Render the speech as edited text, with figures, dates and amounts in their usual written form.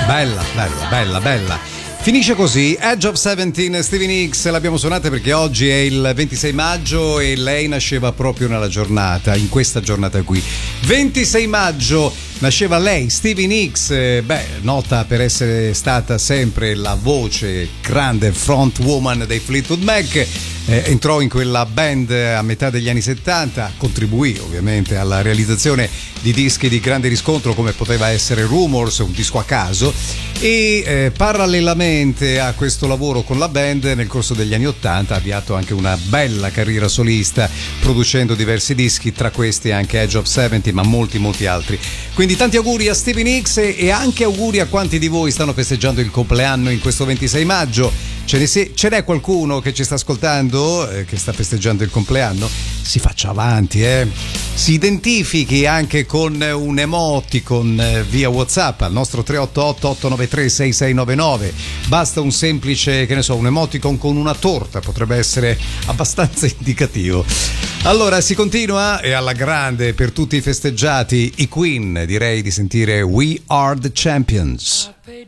Bella, bella, bella, bella. Finisce così Edge of 17, Stevie Nicks. L'abbiamo suonata perché oggi è il 26 maggio e lei nasceva proprio nella giornata, in questa giornata qui. 26 maggio nasceva lei, Stevie Nicks, nota per essere stata sempre la voce grande front woman dei Fleetwood Mac. Entrò in quella band a metà degli anni 70, contribuì ovviamente alla realizzazione di dischi di grande riscontro come poteva essere Rumors, un disco a caso, e parallelamente a questo lavoro con la band nel corso degli anni 80 ha avviato anche una bella carriera solista producendo diversi dischi, tra questi anche Edge of 17 ma molti altri. Quindi tanti auguri a Stevie Nicks e anche auguri a quanti di voi stanno festeggiando il compleanno in questo 26 maggio. Ce n'è qualcuno che ci sta ascoltando, che sta festeggiando il compleanno? Si faccia avanti, si identifichi anche con un emoticon via WhatsApp al nostro 388-893-6699. Basta un semplice, che ne so, un emoticon con una torta, potrebbe essere abbastanza indicativo. Allora si continua e alla grande per tutti i festeggiati, i Queen, direi di sentire We Are the Champions.